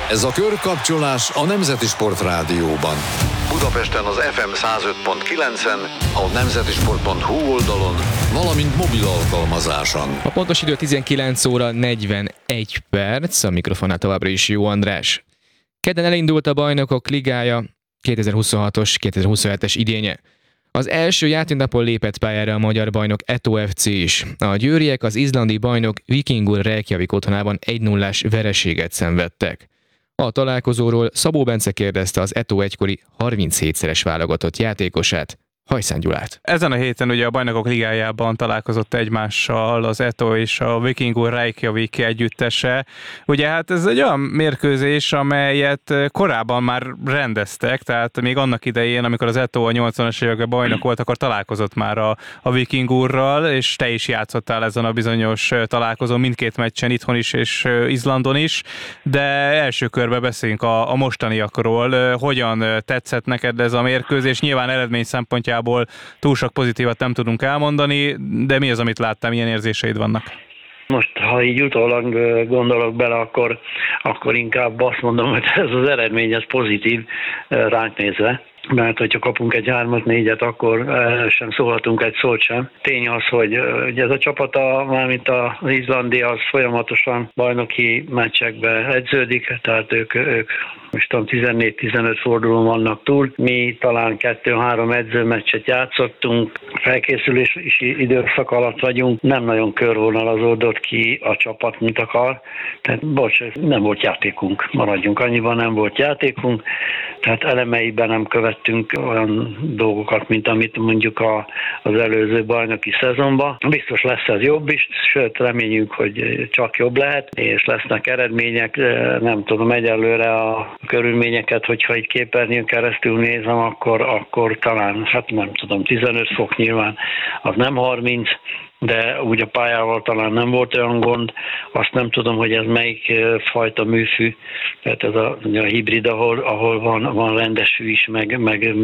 Ez a körkapcsolás a Nemzeti Sport Rádióban. Budapesten az FM 105.9-en, a nemzetisport.hu oldalon, valamint mobil alkalmazáson. A pontos idő 19 óra 41 perc, a mikrofonnál továbbra is Jó András. Kedden elindult a Bajnokok Ligája 2026-os, 2027-es idénye. Az első játéknapon lépett pályára a magyar bajnok Eto FC is. A győriek az izlandi bajnok Víkingur Reykjavik otthonában 1-0-ás vereséget szenvedtek. A találkozóról Szabó Bence kérdezte az Eto egykori 37-szeres válogatott játékosát, Hajszán Gyulát. Ezen a héten ugye a Bajnokok Ligájában találkozott egymással az Eto és a Víkingur Reykjavik együttese. Ugye hát ez egy olyan mérkőzés, amelyet korábban már rendeztek, tehát még annak idején, amikor az Eto a 80-as években bajnok volt, akkor találkozott már a Víkingurral, és te is játszottál ezen a bizonyos találkozón, mindkét meccsen, itthon is és Izlandon is, de első körben beszéljünk a mostaniakról. Hogyan tetszett neked ez a mérkőzés? Nyilván eredmény szempontjából túl sok pozitívat nem tudunk elmondani, de mi az, amit láttál, milyen érzéseid vannak? Most, ha így utólag gondolok bele, akkor inkább azt mondom, hogy ez az eredmény, ez pozitív ránk nézve. Mert hogyha kapunk egy 3-4-et, akkor sem szólhatunk egy szót sem. Tény az, hogy ez a csapata, mármint az izlandi, az folyamatosan bajnoki meccsekbe edződik, tehát ők most tudom, 14-15 fordulón vannak túl. Mi talán 2-3 edzőmeccset játszottunk, felkészülési időszak alatt vagyunk, nem nagyon körvonalazódott ki a csapat, mint akar. Tehát nem volt játékunk, maradjunk annyiban, nem volt játékunk, tehát elemeiben nem követtünk olyan dolgokat, mint amit mondjuk az előző bajnoki szezonban. Biztos lesz ez jobb is, sőt reményünk, hogy csak jobb lehet, és lesznek eredmények. Nem tudom egyelőre a körülményeket, hogyha egy képernyőn keresztül nézem, akkor talán, hát nem tudom, 15 fok nyilván, az nem 30, de úgy a pályával talán nem volt olyan gond. Azt nem tudom, hogy ez melyik fajta műfű, tehát ez a hibrid, ahol van rendes fű is, meg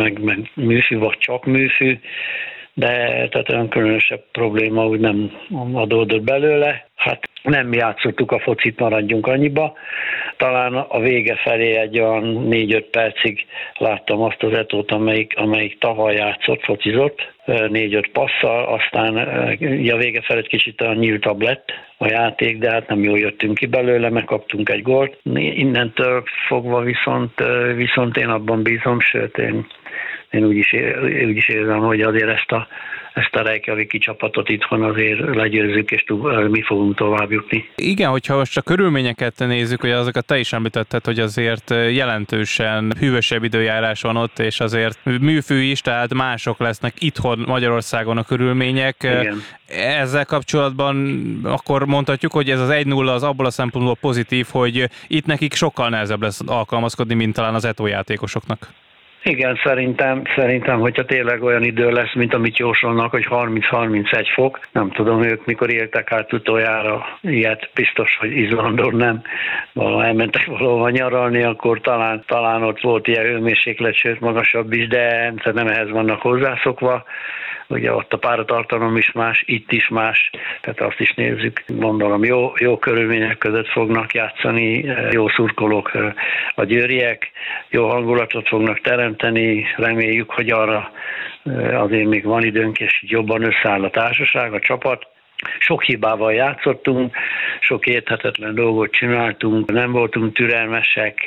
műfű, vagy csak műfű, de tehát olyan különösebb probléma úgy nem adódott belőle. Hát nem játszottuk a focit, maradjunk annyiba. Talán a vége felé egy olyan 4-5 percig láttam azt az Etót, amelyik tavaly játszott, focizott, 4-5 passzal, aztán a vége felett kicsit olyan nyíltabb lett a játék, de hát nem jól jöttünk ki belőle, megkaptunk egy gólt. Innentől fogva viszont én abban bízom, sőt én úgy is érzem, hogy azért ezt a Reykjaviki csapatot itthon azért legyőzzük, és mi fogunk tovább jutni. Igen, hogyha most a körülményeket nézzük, hogy azokat te is említetted, hogy azért jelentősen hűvösebb időjárás van ott, és azért műfű is, tehát mások lesznek itthon Magyarországon a körülmények. Igen. Ezzel kapcsolatban akkor mondhatjuk, hogy ez az 1-0 az abból a szempontból pozitív, hogy itt nekik sokkal nehezebb lesz alkalmazkodni, mint talán az Eto játékosoknak. Igen, szerintem, hogyha tényleg olyan idő lesz, mint amit jósolnak, hogy 30-31 fok, nem tudom, ők mikor éltek át utoljára ilyet, biztos, hogy Izlandon nem. Elmentek valahova nyaralni, akkor talán ott volt ilyen hőmérséklet, sőt magasabb is, de nem ehhez vannak hozzászokva. Ugye ott a páratartalom is más, itt is más, tehát azt is nézzük. Gondolom, jó körülmények között fognak játszani, jó szurkolók a győriek, jó hangulatot fognak teremteni, reméljük, hogy arra azért még van időnk, és jobban összeáll a társaság, a csapat. Sok hibával játszottunk, sok érthetetlen dolgot csináltunk, nem voltunk türelmesek,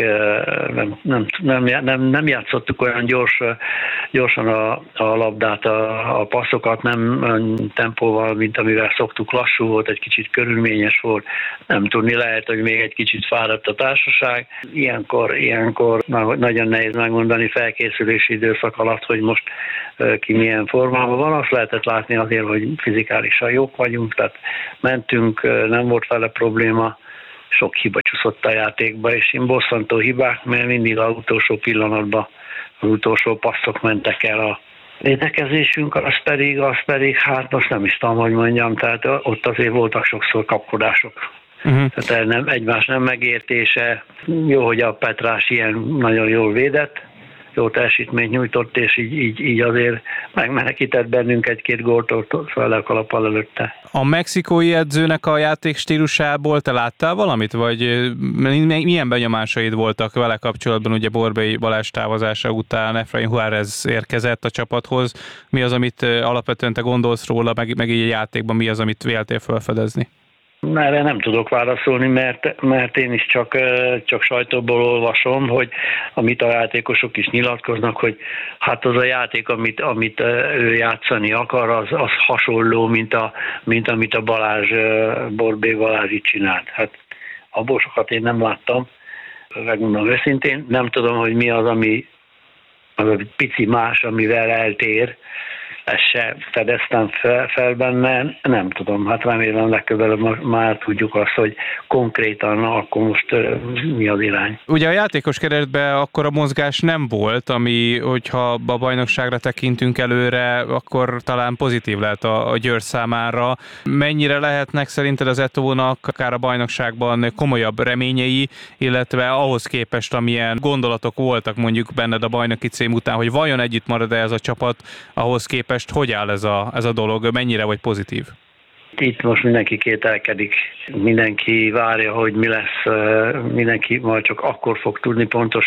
nem játszottuk olyan gyorsan a labdát, a passzokat, nem tempóval, mint amivel szoktuk, lassú volt, egy kicsit körülményes volt, nem tudni, lehet, hogy még egy kicsit fáradt a társaság. Ilyenkor nagyon nehéz megmondani felkészülési időszak alatt, hogy most ki milyen formában van. Azt lehetett látni azért, hogy fizikálisan jók vagyunk, tehát mentünk, nem volt vele probléma, sok hiba csúszott a játékba, és bosszantó hibák, mert mindig az utolsó pillanatban az utolsó passzok mentek el a védekezésünk, az pedig, hát most nem is tudom, hogy mondjam, tehát ott azért voltak sokszor kapkodások. Tehát egymás nem megértése. Jó, hogy a Petrás ilyen nagyon jól védett, jó teljesítményt nyújtott, és így azért megmenekített bennünk egy-két gólt fel a kalappal előtte. A mexikói edzőnek a játékstílusából te láttál valamit, vagy milyen benyomásaid voltak vele kapcsolatban? Ugye Borbély Balázs távozása után Efraín Juárez érkezett a csapathoz. Mi az, amit alapvetően te gondolsz róla, meg így a játékban mi az, amit véltél felfedezni? Erre nem tudok válaszolni, mert én is csak sajtóból olvasom, hogy amit a játékosok is nyilatkoznak, hogy hát az a játék, amit ő játszani akar, az hasonló, mint amit a Borbély Balázs itt csinált. Hát abból sokat én nem láttam, megmondom őszintén, nem tudom, hogy mi az, ami az a pici más, amivel eltér. Ezt se fedeztem fel benne, nem tudom, hát remélem legközelebb már tudjuk azt, hogy konkrétan akkor most mi az irány. Ugye a játékos keretben akkor a mozgás nem volt, ami, hogyha a bajnokságra tekintünk előre, akkor talán pozitív lehet a Győr számára. Mennyire lehetnek szerinted az Etónak akár a bajnokságban komolyabb reményei, illetve ahhoz képest, amilyen gondolatok voltak mondjuk benned a bajnoki cím után, hogy vajon együtt marad-e ez a csapat, ahhoz képest hogy áll ez a dolog, mennyire vagy pozitív? Itt most mindenki kételkedik, mindenki várja, hogy mi lesz, mindenki majd csak akkor fog tudni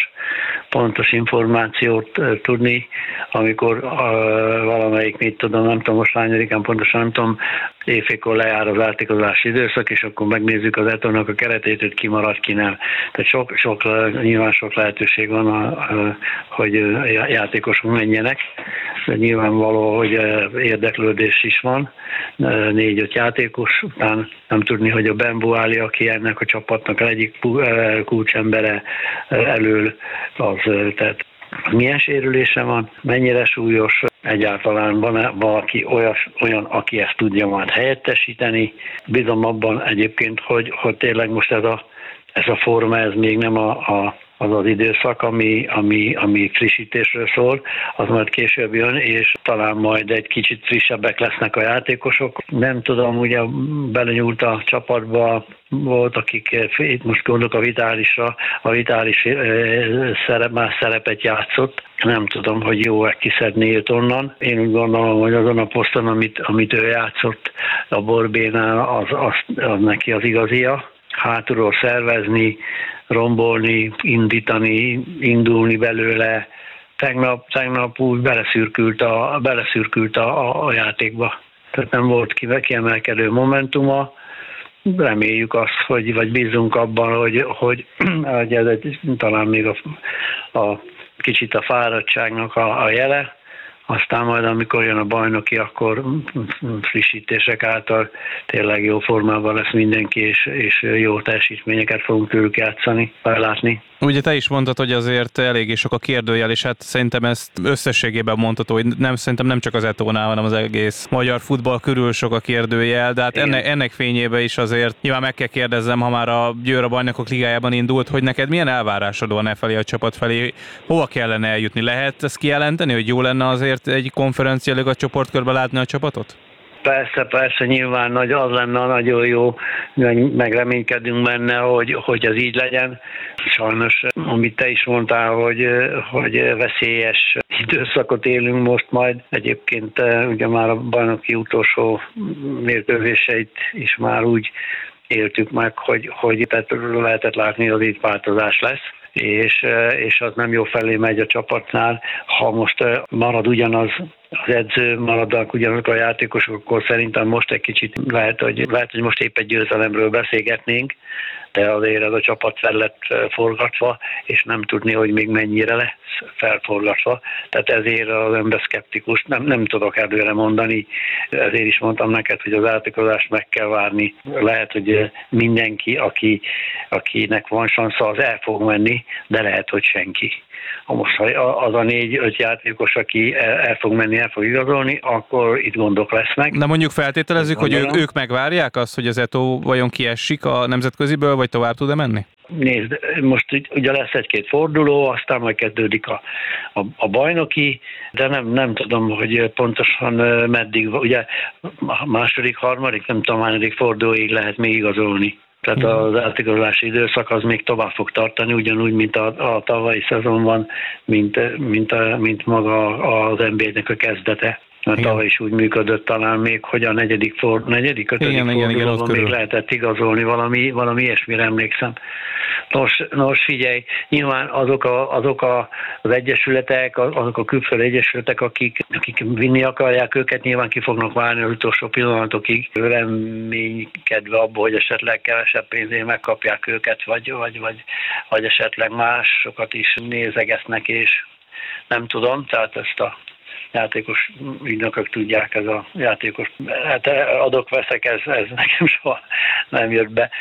pontos információt tudni, amikor valamelyik, mit tudom, nem tudom most hányadikán pontosan, nem tudom, évfélkor lejár az átikozási időszak, és akkor megnézzük az Etónak a keretét, hogy ki marad, ki nem. Tehát nyilván sok lehetőség van, hogy játékosok menjenek, de nyilvánvaló, hogy érdeklődés is van, 4-5 játékos, után nem tudni, hogy a Ben Buáli, aki ennek a csapatnak egyik kulcsembere elől, az tehát milyen sérülése van, mennyire súlyos, egyáltalán van valaki olyan, aki ezt tudja majd helyettesíteni. Bízom abban egyébként, hogy tényleg most ez a forma, ez még nem az időszak, ami frissítésről szól, az majd később jön, és talán majd egy kicsit frissebbek lesznek a játékosok. Nem tudom, ugye belenyúlt a csapatba, volt, akik, itt most gondolok a Vitálisra, a Vitális más szerepet játszott. Nem tudom, hogy jó-e kiszedni őt onnan. Én úgy gondolom, hogy azon a poszton, amit ő játszott a Borbénál, az neki az igazia. Hátulról szervezni, rombolni, indítani, indulni belőle. Tegnap úgy beleszürkült a játékba. Tehát nem volt kiemelkedő momentuma. Reméljük azt, vagy bízunk abban, hogy ez talán még a kicsit a fáradtságnak a jele. Aztán majd, amikor jön a bajnoki, akkor frissítések által tényleg jó formában lesz mindenki, és jó teljesítményeket fogunk tőlük játszani, látni. Ugye te is mondtad, hogy azért eléggé sok a kérdőjel, és hát szerintem ezt összességében mondható, hogy szerintem nem csak az Etónál, hanem az egész magyar futball körül sok a kérdőjel, de hát ennek fényében is azért nyilván meg kell kérdezzem, ha már a Győr a Bajnokok Ligájában indult, hogy neked milyen elvárásod van felé a csapat felé, hova kellene eljutni? Lehet ezt kijelenteni, hogy jó lenne azért egy konferencia liga csoportkörbe látni a csapatot? Persze, nyilván az lenne nagyon jó, megreménykedünk benne, hogy ez így legyen. Sajnos, amit te is mondtál, hogy veszélyes időszakot élünk most majd. Egyébként ugye már a bajnoki utolsó mérkőzéseit is már úgy éltük meg, hogy tehát lehetett látni, hogy az itt változás lesz. És az nem jó felé megy a csapatnál. Ha most marad ugyanaz az edző, maradnak ugyanazok a játékosok, akkor szerintem most egy kicsit lehet, hogy most épp egy győzelemről beszélgetnénk, de azért ez a csapat fel lett forgatva, és nem tudni, hogy még mennyire lesz felforgatva. Tehát ezért az ember szkeptikus, nem tudok előre mondani, ezért is mondtam neked, hogy az átikozást meg kell várni. Lehet, hogy mindenki, akinek van sansza, az el fog menni, de lehet, hogy senki. Ha most az a 4-5 játékos, aki el fog menni, el fog igazolni, akkor itt gondok lesznek. Na mondjuk feltételezzük, hogy ők megvárják azt, hogy az Etó vajon kiessik a nemzetköziből, vagy tovább tud-e menni? Nézd, most ugye lesz egy-két forduló, aztán majd kezdődik a bajnoki, de nem tudom, hogy pontosan meddig, ugye a második, harmadik, nem tudom, hányadik fordulóig lehet még igazolni. Tehát az átigazolási időszak az még tovább fog tartani, ugyanúgy, mint a tavalyi szezonban, mint maga az NBA-nek a kezdete. Mert tavaly is úgy működött talán még, hogy a negyedik, ötödik fordulóban még lehetett igazolni, valami ilyesmire emlékszem. Nos, figyelj, nyilván azok az egyesületek, azok a külföldi egyesületek, akik vinni akarják őket, nyilván ki fognak várni az utolsó pillanatokig, reménykedve abból, hogy esetleg kevesebb pénzért megkapják őket, vagy esetleg másokat is nézegesznek, és nem tudom, tehát ezt a játékos ügynökök tudják, ez a játékos, hát adok-veszek, ez nekem soha nem jött be,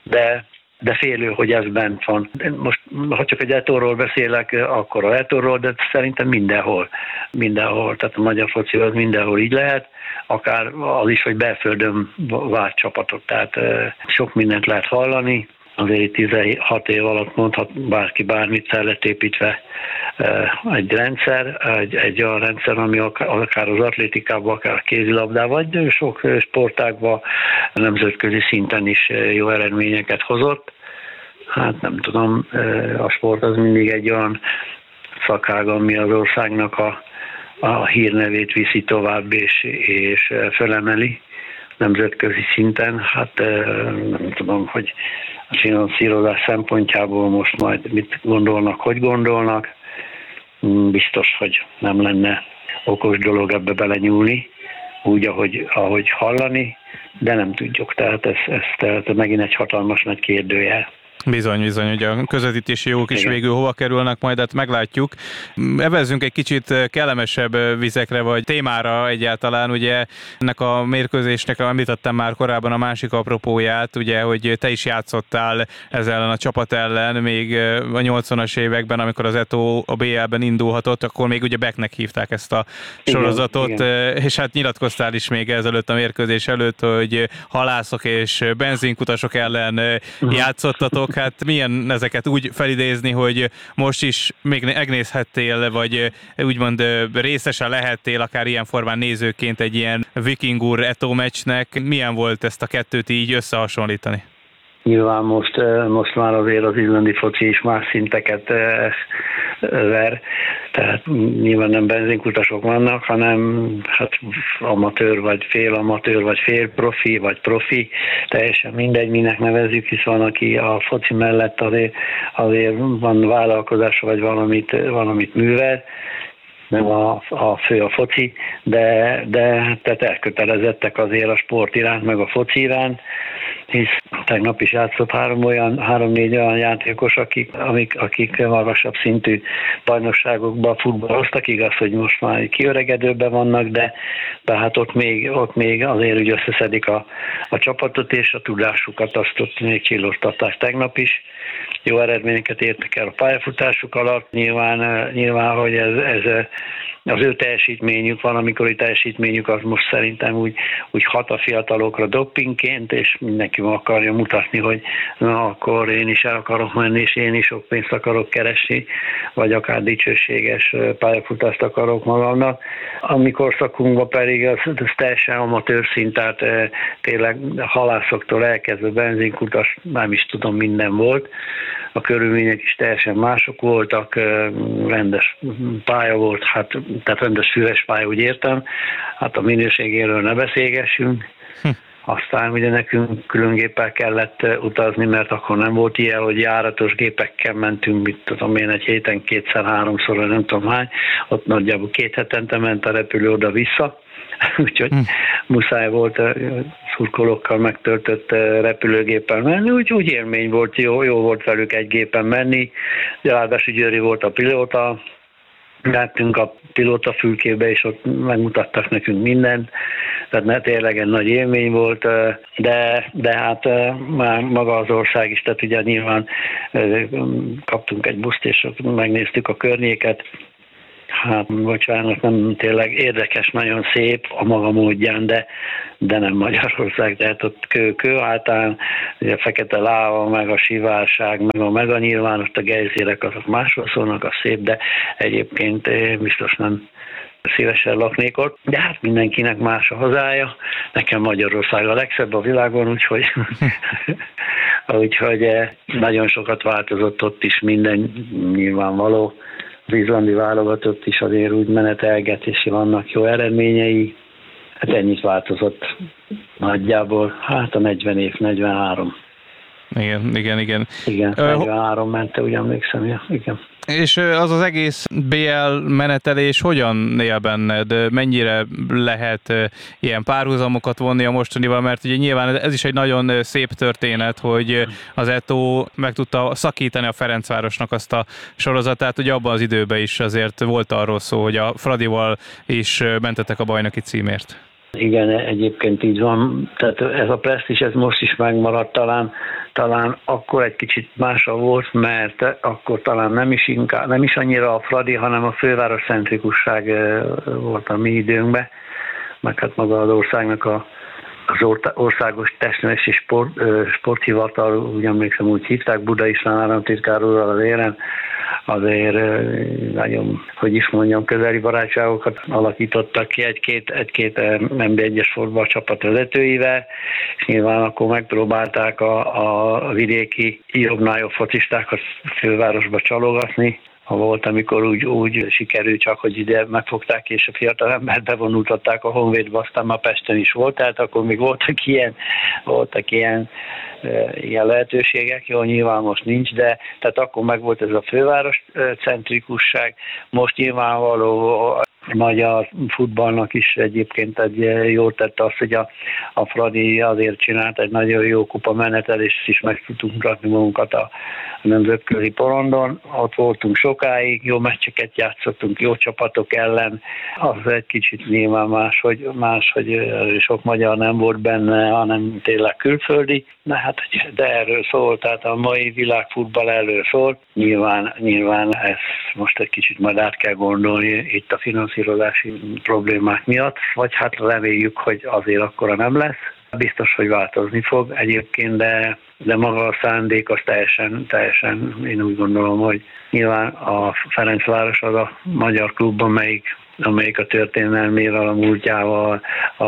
de félő, hogy ez bent van. Most, ha csak egy Etorról beszélek, akkor a Etorról, de szerintem mindenhol, tehát a magyar foci az mindenhol így lehet, akár az is, hogy belföldön vált csapatok, tehát sok mindent lehet hallani. Azért 16 év alatt mondhat bárki bármit, fel lett építve egy rendszer, egy olyan rendszer, ami akár az atlétikában, akár a kézilabdában, vagy sok sportágban nemzetközi szinten is jó eredményeket hozott. Hát nem tudom, a sport az mindig egy olyan szakág, ami az országnak a hírnevét viszi tovább és felemeli nemzetközi szinten. Hát nem tudom, hogy a finanszírozás szempontjából most majd mit gondolnak, hogy gondolnak. Biztos, hogy nem lenne okos dolog ebbe belenyúlni, úgy, ahogy hallani, de nem tudjuk. Tehát ez megint egy hatalmas nagy kérdőjel. Bizony, hogy a közvetítési jogok is végül hova kerülnek, majd hát meglátjuk. Evezzünk egy kicsit kellemesebb vizekre, vagy témára egyáltalán, ugye ennek a mérkőzésnek, említettem már korábban a másik apropóját, ugye, hogy te is játszottál ezzel ellen a csapat ellen, még a 80-as években, amikor az Eto a BL-ben indulhatott, akkor még ugye Becknek hívták ezt a sorozatot, igen. És hát nyilatkoztál is még ezelőtt a mérkőzés előtt, hogy halászok és benzinkutasok ellen játszottatok. Hát milyen ezeket úgy felidézni, hogy most is még megnézhettél, vagy úgymond részesen lehettél akár ilyen formán nézőként egy ilyen Viking Úr Eto meccsnek. Milyen volt ezt a kettőt így összehasonlítani? Nyilván most már azért az izlandi foci is más szinteket ver, tehát nyilván nem benzinkutasok vannak, hanem hát amatőr, vagy fél profi, vagy profi, teljesen mindegy, minek nevezzük, hisz van, aki a foci mellett azért van vállalkozása, vagy valamit művel, nem a fő a foci, de tehát elkötelezettek azért a sport iránt, meg a foci iránt, hisz tegnap is játszott 3-4 olyan játékos, akik magasabb szintű bajnokságokban futballoztak, igaz, hogy most már kiöregedőben vannak, de hát ott még azért úgy összeszedik a csapatot, és a tudásukat azt ott még csillogtatták tegnap is. Jó eredményeket értek el a pályafutásuk alatt, nyilván hogy ez az ő teljesítményük, valamikori teljesítményük az most szerintem úgy hat a fiatalokra dopingként, és mindenki akarja mutatni, hogy na akkor én is el akarok menni, és én is sok pénzt akarok keresni, vagy akár dicsőséges pályafutást akarok magamnak. Amikor szakunkban pedig az teljesen amatőr szint, tehát tényleg halászoktól elkezdve benzinkutas, nem is tudom, minden volt. A körülmények is teljesen mások voltak, rendes pálya volt, tehát rendes füves pálya, úgy értem, hát a minőségéről ne beszélgessünk. Aztán ugye nekünk külön géppel kellett utazni, mert akkor nem volt ilyen, hogy járatos gépekkel mentünk, mit tudom én, egy héten 2-3-szor, nem tudom hány, ott nagyjából 2 hetente ment a repülő oda-vissza, úgyhogy muszáj volt szurkolókkal megtöltött repülőgéppel menni, úgy élmény volt, jó volt velük egy gépen menni, ráadásul Győri volt a pilóta, mentünk a pilóta fülkébe, és ott megmutattak nekünk mindent, tehát tényleg egy nagy élmény volt, de hát már maga az ország is, tehát ugye nyilván kaptunk egy buszt, és ott megnéztük a környéket. Hát, bocsánat, nem tényleg érdekes, nagyon szép a maga módján, de nem Magyarország, tehát ott kő általán, ugye a fekete láva, meg a sivárság, meg a nyilvános, a gejzérek azok máshol szólnak, a szép, de egyébként biztos szívesen laknék ott, de hát mindenkinek más a hazája. Nekem Magyarország a legszebb a világon, úgyhogy nagyon sokat változott ott is minden nyilvánvaló. Az izlandi válogatott is azért úgy menetelget, és vannak jó eredményei. Hát ennyit változott nagyjából, hát a 40 év, 43. Igen. Igen, 43 mente, úgy emlékszem, ja, igen. És az egész BL menetelés hogyan él benned? Mennyire lehet ilyen párhuzamokat vonni a mostanival? Mert ugye nyilván ez is egy nagyon szép történet, hogy az Eto meg tudta szakítani a Ferencvárosnak azt a sorozatát, hogy abban az időben is azért volt arról szó, hogy a Fradival is mentetek a bajnoki címért. Igen, egyébként így van. Tehát ez a presztízs, ez most is megmaradt talán akkor egy kicsit másabb volt, mert akkor talán nem is annyira a Fradi, hanem a főváros centrikusság volt a mi időnkben, meg hát maga az országnak az országos testnevelési sporthivatal, úgy emlékszem, úgy hívták, Buda István államtitkár úrral az éren, azért nagyon, hogy is mondjam, közeli barátságokat alakítottak ki egy-két NB1-es fotballcsapat vezetőivel, és nyilván akkor megpróbálták a vidéki jobbnál jobb focistákat fővárosba csalogatni. Ha volt, amikor úgy sikerült csak, hogy ide megfogták, és a fiatal embert bevonultatták a Honvédba, aztán már Pesten is volt, tehát akkor még voltak ilyen lehetőségek, jó, nyilván most nincs, de tehát akkor meg volt ez a főváros centrikusság, most nyilvánvaló a magyar futballnak is egyébként egy jót tett az, hogy a Fradi azért csinált egy nagyon jó kupa menetelést, is meg tudtunk mutatni magunkat a nemzetközi porondon. Ott voltunk sokáig, jó meccseket játszottunk, jó csapatok ellen. Az egy kicsit nyilván más, hogy sok magyar nem volt benne, hanem tényleg külföldi. De erről szól, tehát a mai világfutball erről szól. Nyilván ezt most egy kicsit majd át kell gondolni itt a finanszírozási problémák miatt, vagy hát reméljük, hogy azért akkora nem lesz. Biztos, hogy változni fog egyébként, de maga a szándék az teljesen én úgy gondolom, hogy nyilván a Ferencváros az a magyar klub, amelyik a történelmével, a múltjával a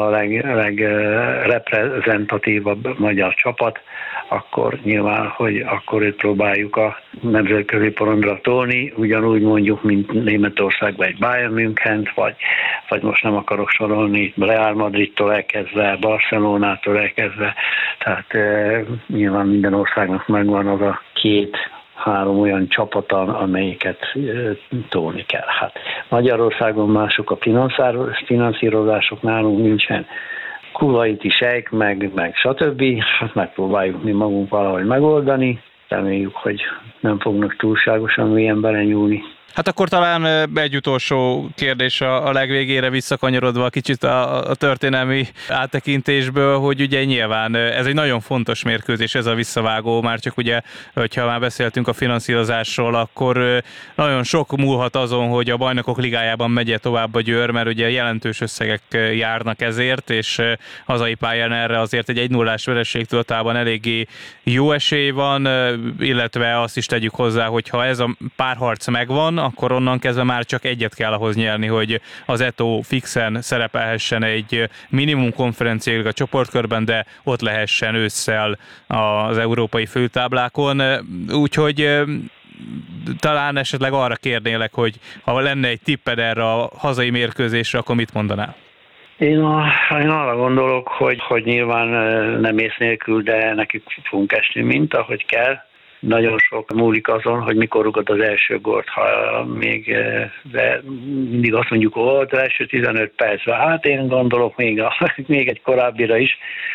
legreprezentatívabb magyar csapat, akkor nyilván, hogy akkor őt próbáljuk a nemzetközi porondra tolni, ugyanúgy mondjuk, mint Németországban egy Bayern Münchent, vagy most nem akarok sorolni, Real Madridtól elkezdve, Barcelonától elkezdve, tehát nyilván minden országnak megvan az a 2-3 olyan csapata, amelyiket tolni kell. Hát Magyarországon mások a finanszírozások, nálunk nincsen Kuwaiti sejk, meg stb. Hát megpróbáljuk mi magunk valahogy megoldani. Reméljük, hogy nem fognak túlságosan mélyen belenyúlni. Hát akkor talán egy utolsó kérdés a legvégére visszakanyarodva kicsit a történelmi áttekintésből, hogy ugye nyilván ez egy nagyon fontos mérkőzés, ez a visszavágó, már csak ugye, hogyha már beszéltünk a finanszírozásról, akkor nagyon sok múlhat azon, hogy a Bajnokok Ligájában megye tovább a Győr, mert ugye jelentős összegek járnak ezért, és hazai pályán erre azért egy 1-0-ás vereség tudatában eléggé jó esély van, illetve azt is tegyük hozzá, hogy ha ez a párharc megvan, akkor onnan kezdve már csak egyet kell ahhoz nyerni, hogy az Eto fixen szerepelhessen egy minimum konferenciáig a csoportkörben, de ott lehessen ősszel az európai főtáblákon. Úgyhogy talán esetleg arra kérnélek, hogy ha lenne egy tipped erre a hazai mérkőzésre, akkor mit mondanál? Én arra gondolok, hogy nyilván nem ész nélkül, de nekik fogunk esni, mint ahogy kell. Nagyon sok múlik azon, hogy mikor rugod az első gólt, ha de mindig azt mondjuk, hogy volt az első 15 percben. Hát én gondolok még egy korábbira is,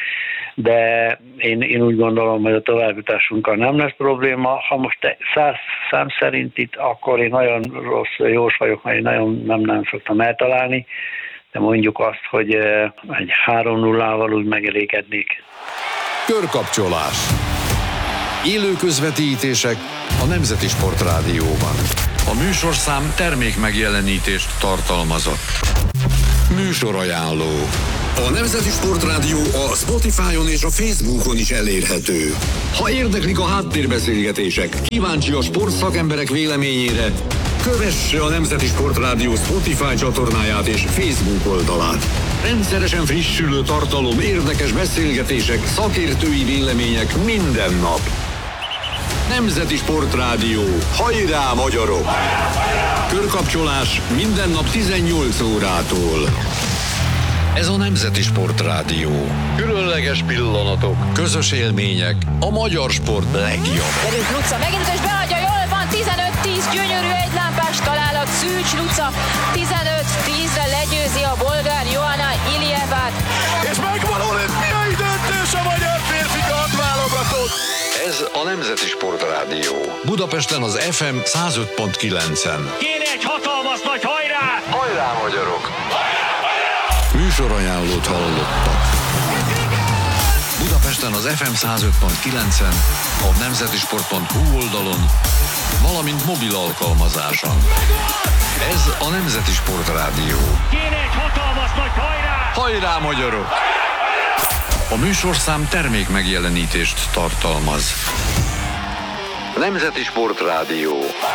de én úgy gondolom, hogy a továbbjutásunkkal nem lesz probléma. Ha most 100 szám szerint itt, akkor én nagyon rossz jós vagyok, mert én nagyon nem szoktam eltalálni, de mondjuk azt, hogy egy 3-0-val úgy megelégednék. Körkapcsolás. Élő közvetítések a Nemzeti Sportrádióban. A műsorszám termék megjelenítést tartalmazott. Műsorajánló. A Nemzeti Sportrádió a Spotify-on és a Facebookon is elérhető. Ha érdeklik a háttérbeszélgetések, kíváncsi a sportszakemberek véleményére, Kövesse a Nemzeti Sportrádió Spotify csatornáját és Facebook oldalát. Rendszeresen frissülő tartalom, érdekes beszélgetések, szakértői vélemények minden nap. Nemzeti Sportrádió. Hajrá, magyarok! Körkapcsolás minden nap 18 órától. Ez a Nemzeti Sportrádió. Különleges pillanatok, közös élmények, a magyar sport legjobb. Velünk Luca megint, és beadja, jól van, 15-10, gyönyörű egylámpás találat, Szűcs Luca, 15-10-re legyőzi a bolgár Johanna Iljevát. És megvan olimpiai döntés a magyar férfi kardválogatott. Ez a Nemzeti Sportrádió. Budapesten az FM 105.9-en. Kéne egy hatalmas nagy hajrá! Hajrá, magyarok! Műsorajánlót hallottak. Budapesten az FM 105.9-en, a nemzetisport.hu oldalon, valamint mobil alkalmazáson. Ez a Nemzeti Sportrádió. Kéne egy hatalmas nagy hajrá! Hajrá, magyarok! A műsorszám termék megjelenítést tartalmaz. Nemzeti Sportrádió.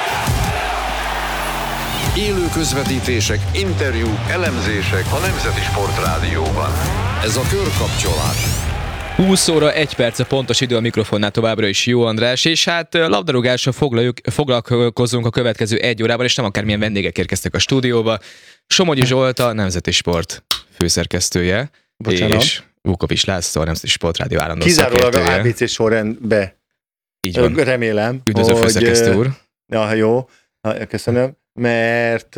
Élő közvetítések, interjúk, elemzések a Nemzeti Sportrádióban. Ez a körkapcsolás. 20 óra 1 perc a pontos idő, a mikrofonnál továbbra is Jó András, és hát labdarúgással foglalkozunk a következő 1 órában, és nem akármilyen vendégek érkeztek a stúdióba. Somogyi Zsolt, a Nemzeti Sport főszerkesztője, Bocsánat. és Vukovics László, a Nemzeti Sportrádió állandó Kizárólag a szakértője. ABC sorrendbe. Így van. Remélem. Üdvözlő főszerkesztő úr. Ja, jó. Köszönöm. Mert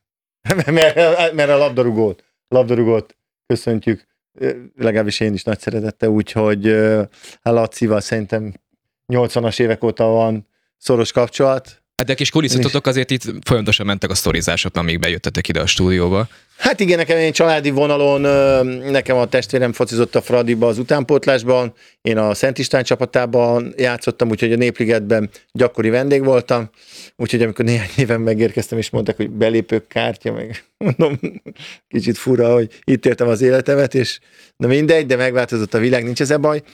a labdarúgót köszöntjük, legalábbis én is nagy szeretettel, úgyhogy Lacival szerintem 80-as évek óta van szoros kapcsolat. Hát de kis kulisszatotok azért itt folyamatosan mentek a sztorizások, amíg bejöttetek ide a stúdióba. Hát igen, nekem én családi vonalon, nekem a testvérem focizott a Fradiba az utánpótlásban, én a Szent István csapatában játszottam, úgyhogy a Népligetben gyakori vendég voltam, úgyhogy amikor néhány éven megérkeztem, és mondták, hogy belépőkártya, meg mondom, kicsit fura, hogy itt éltem az életemet, és na mindegy, de megváltozott a világ, nincs ezzel baj,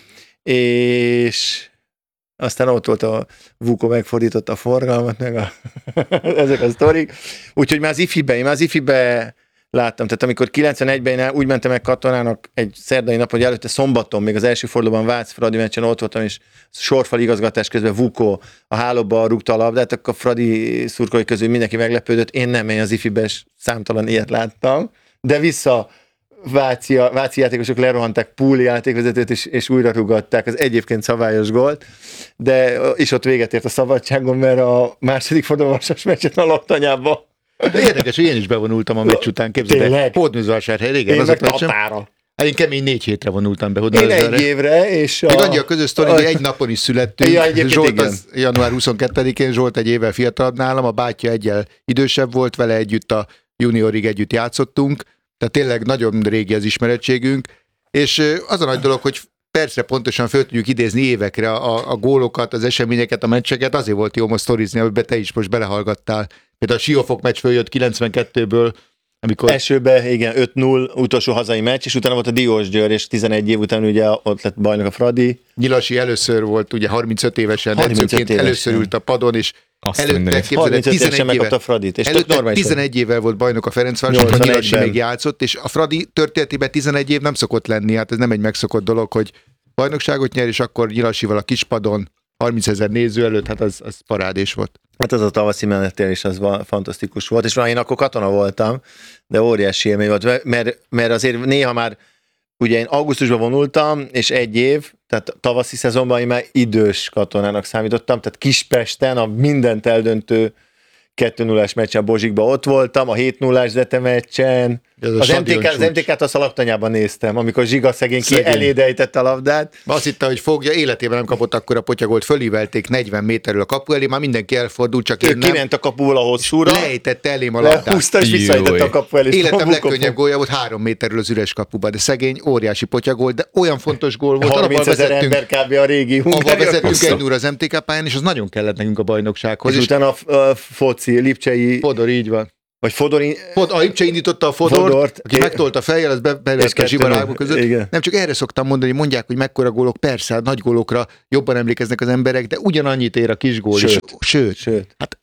és aztán ott volt a Vuko, megfordította a forgalmat, meg ezek a sztorik. Úgyhogy már az ifibe láttam. Tehát amikor 91-ben én úgy mentem meg katonának egy szerdai nap, hogy előtte szombaton, még az első fordulóban Vác-Fradi meccsen ott voltam, és sorfal igazgatás közben Vuko a hálóba rúgta a labdát, akkor a Fradi szurkolói közül mindenki meglepődött. Én nem, én az ifibe számtalan ilyet láttam. De vissza váci játékosok lerohanták Púli játékvezetőt, és újra rúgatták az egyébként szabályos gólt, de is ott véget ért a szabadságon, mert a második fordulóban meccset a laktanyába. De érdekes, hogy én is bevonultam a meccs után, képzeld el, Hódműzvásárhely, régen Én az meg a meccsem. Tatára. Hát én kemény 4 hétre vonultam be Én Hódművásárhelyre. egy évre, és Még annyi a közös sztori, hogy egy napon is születtünk. Ja, egyébként Zsolt igen. az január 22-én, Zsolt egy évvel fiatalabb nálam, a bátyja egyel idősebb volt, vele együtt a juniorig együtt játszottunk, tehát tényleg nagyon régi az ismerettségünk, és az a nagy dolog, hogy percre pontosan föl tudjuk idézni évekre a gólokat, az eseményeket, a meccseket, azért volt jó most sztorizni, amiben te is most belehallgattál. Például a Siófok meccs följött 92-ből, amikor... Esőbe, igen, 5-0 utolsó hazai meccs, és utána volt a Diósgyőr, és 11 év után ugye ott lett bajnok a Fradi. Nyilasi először volt, ugye 35 évesen, 35 edzőként évesen. először ült a padon, és Azt a előtte, mindenit. képzeld el, 35 évesen 11 megkapta a éve, Fradit, és tök előtte normálisan. 11 évvel volt bajnok a Ferencváros, akkor 81-ben. Nyilasi még játszott, és a Fradi történetében 11 év nem szokott lenni, hát ez nem egy megszokott dolog, hogy bajnokságot nyer, és akkor Nyilasival a kispadon 30 000 néző előtt, hát az parádés volt. Hát az a tavaszi menettél is, az fantasztikus volt, és már én akkor katona voltam, de óriási élmény volt, mert azért néha már, ugye én augusztusban vonultam, és egy év, tehát tavaszi szezonban én már idős katonának számítottam, tehát Kispesten a mindent eldöntő 2-0-ás meccsen Bozsikban ott voltam, a 7-0-ás Zete meccsen, Ez a az stadion csúcs. MTK-t a szalaktanyában néztem, amikor Zsiga szegény Szegény. elődejtette a labdát. Azt hitte, hogy fogja, életében nem kapott akkor a potyagolt, fölívelték 40 méterről a kapu elé, már mindenki elfordult, csak Ő én nem. kiment a kapuból a hosszúra, Lejtette elém a labdát. lehúzta és visszaejtette a kapu elé. és Életem Bukó- legkönnyebb gólja volt 3 méterről az üres kapuba, de szegény, óriási potyagól, de olyan fontos gól volt. 30 000 ember kb. A régi Avval Hungária vezettünk kuszta. 1-0 az MTK pályán, és az nagyon kellett nekünk a bajnoksághoz. És És utána a foci, Lipcsei, Fodor, így van. vagy Fodori, A Lipcse indította a Fodort, Fodort, aki megtolta a fejjel, az és belett a zsibarágok 2-0, között. igen. Nem csak erre szoktam mondani, hogy mondják, hogy mekkora gólok, persze, nagy gólokra jobban emlékeznek az emberek, de ugyanannyit ér a kis gól. Sőt. Sőt. Sőt. Hát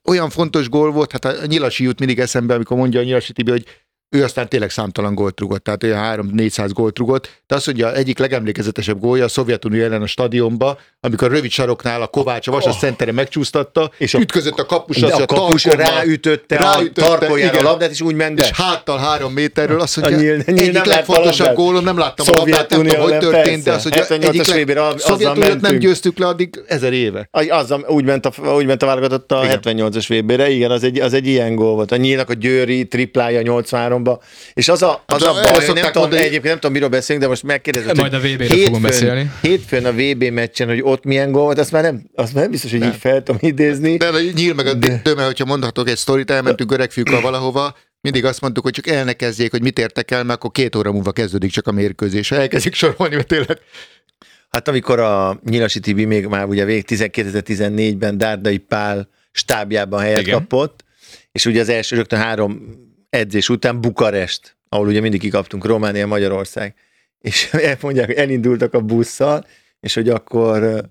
olyan fontos gól volt, hát a Nyilasi jut mindig eszembe, amikor mondja a Nyilasi Tibi, hogy ő aztán tényleg számtalan gólt rugott, tehát olyan 300-400 gólt rugott, de azt mondja, egyik legemlékezetesebb gólja a Szovjetunió ellen a stadionba, amikor a rövid saroknál a Kovács a vasas centere megcsúsztatta, és ütközött a kapus, a kapus ráütötte a tarkójára a labdát, és úgy ment be. És háttal 3 méterről azt mondja, Nyíl egyik legfontosabb gólom, nem láttam a labdát, nem tudom, hogy történt, de azt mondja, Szovjetuniót nem győztük le addig 1000 éve. Úgy ment a válogatott a 78-as VB-re, igen, az egy ilyen gól volt. A Nyílnak a győri triplája 83-ba. És az a baj, hogy egyébként nem tudom, miről beszélünk, de most megkérdezem, majd a VB-ről fogunk beszélni. Hétfőn a VB meccsen, hogy ott milyen gól volt, azt már nem biztos, hogy így fel tudom idézni. De Nyíl meg a Döme, hogyha mondhatok egy sztorit, elmentünk öregfiúkkal valahova, mindig azt mondtuk, hogy csak el ne kezdjék, hogy mit értek el, mert akkor 2 óra múlva kezdődik csak a mérkőzés. Elkezdik sorolni, mert tényleg. Hát amikor a Nyilasi Tibi még már ugye 2014-ben Dárdai Pál stábjában helyet kapott, és ugye az első rögtön 3 edzés után Bukarest, ahol ugye mindig kikaptunk, Románia, Magyarország, és mondják, hogy elindultak a busszal, és hogy akkor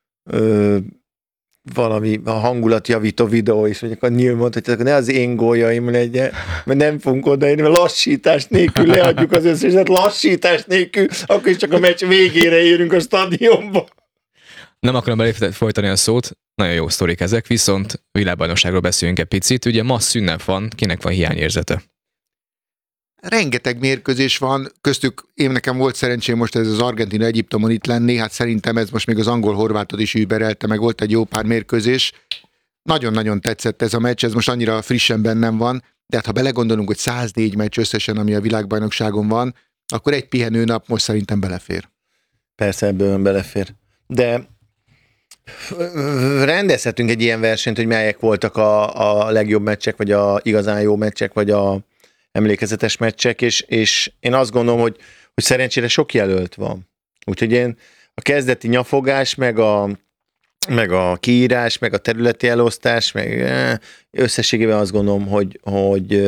valami a hangulatjavító videó is, hogy akkor Nyíl mondta, hogy ne az én góljaim legyen, mert nem fogunk odaérni, mert lassítás nélkül leadjuk az összeset, lassítás nélkül, akkor is csak a meccs végére érünk a stadionba. Nem akarom folytani a szót, nagyon jó sztorik ezek, viszont világbajnokságról beszéljünk egy picit. Ugye ma szünnep van, kinek van hiányérzete? Rengeteg mérkőzés van, köztük nekem volt szerencsém most ez az Argentina-Egyiptomon itt lenni, hát szerintem ez most még az angol-horvátot is überelte, meg volt egy jó pár mérkőzés. Nagyon-nagyon tetszett ez a meccs, ez most annyira frissen bennem van, de hát ha belegondolunk, hogy 104 meccs összesen, ami a világbajnokságon van, akkor egy pihenőnap most szerintem belefér. Persze, ebből belefér. De rendezhetünk egy ilyen versenyt, hogy melyek voltak a legjobb meccsek, vagy a igazán jó meccsek, vagy a emlékezetes meccsek, és én azt gondolom, hogy szerencsére sok jelölt van. Úgyhogy én a kezdeti nyafogás, meg a kiírás, meg a területi elosztás, meg összességében azt gondolom, hogy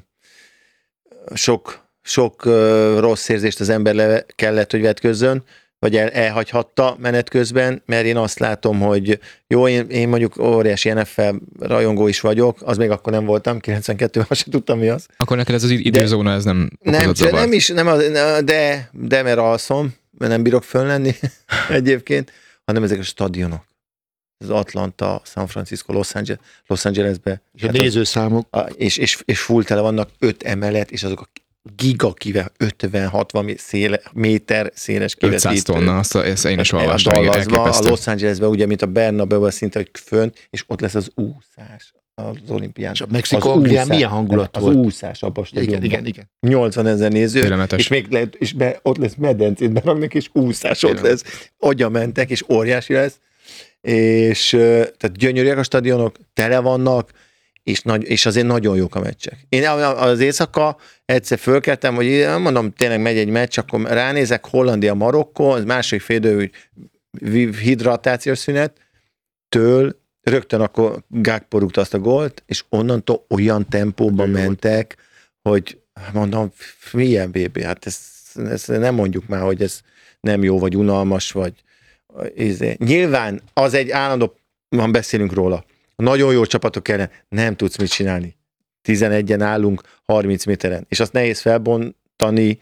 sok rossz érzést az ember kellett, hogy vetközzön, vagy elhagyhatta menet közben, mert én azt látom, hogy jó, én mondjuk óriási NFL rajongó is vagyok, az még akkor nem voltam, 92-ben azt sem tudtam, mi az. Akkor neked ez az időzóna, ez nem de mert alszom, mert nem bírok föllenni egyébként, hanem ezek a stadionok. Az Atlanta, San Francisco, Los Angelesbe. És a nézőszámok. És full tele vannak 5 emelet, és azok a gigakive 50-60 méter széles kivetítő. 500 tonna, ezt én is olvastam. A Los Angelesben ugye, mint a Bernabeu szinte, hogy fönt, és ott lesz az úszás az olimpián. És a Mexikó-Anglián milyen hangulat volt? Az úszás abban a stadionban. Igen. 80 000 néző, Félelmetes. és még lehet, és ott lesz medencét beraknak, és úszás ott lesz. Agya mentek, és óriási lesz. És tehát gyönyörűek a stadionok, tele vannak, és azért nagyon jók a meccsek. Én az éjszaka egyszer fölkeltem, hogy mondom, tényleg megy egy meccs, akkor ránézek, Hollandia, Marokkó, az második fél idő hidratációs szünettől, rögtön akkor Gakpo rúgta azt a gólt, és onnantól olyan tempóban mentek, hogy mondom, milyen BB, hát ezt nem mondjuk már, hogy ez nem jó, vagy unalmas, vagy nyilván az egy állandó, beszélünk róla, nagyon jó csapatok ellen nem tudsz mit csinálni. 11-en állunk 30 méteren, és azt nehéz felbontani,